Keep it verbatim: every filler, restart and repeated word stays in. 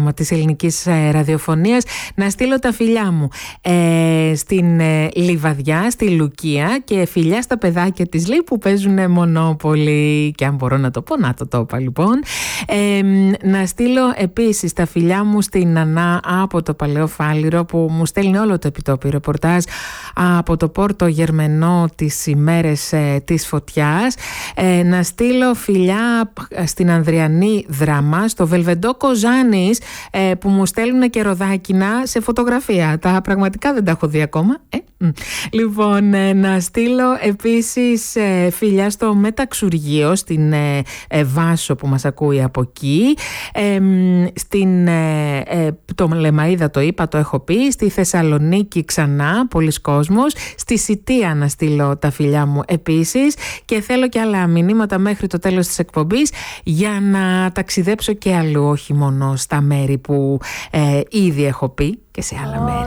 πρόγραμμα της ελληνικής ε, ραδιοφωνίας. Να στείλω τα φιλιά μου ε, στην ε, Λιβαδιά, στη Λουκία, και φιλιά στα παιδάκια της Λί που παίζουν Μονόπολη. Και αν μπορώ να το πω, να το το είπα λοιπόν. Ε, να στείλω επίσης τα φιλιά μου στην Νανά από το Παλαιό Φάληρο, που μου στέλνει όλο το επιτόπιο ρεπορτάζ από το Πόρτο Γερμενό τις ημέρες ε, της φωτιάς. Ε, να στείλω φιλιά στην Ανδριανή Δράμα, στο Βελβεντό Κοζάνης, ε, που μου στέλνουν και ροδάκινα σε φωτογραφία. Τα πραγματικά δεν τα έχω δει ακόμα. Ε. Λοιπόν, ε, να στείλω επίσης ε, φιλιά στο Μεταξουργείο, στην ε, ε, Βάσο που μας ακούει από εκεί, ε, στην ε, ε, το Λεμαΐδα το είπα, το έχω πει, στη Θεσσαλονίκη ξανά, πολλοί κόσμος, στη Σιτία να στείλω τα φιλιά μου επίσης, και θέλω και άλλα μηνύματα μέχρι το τέλος της εκπομπής για να ταξιδέψω και αλλού, όχι μόνο στα μέρη που ε, ήδη έχω πει, και σε άλλα μέρη.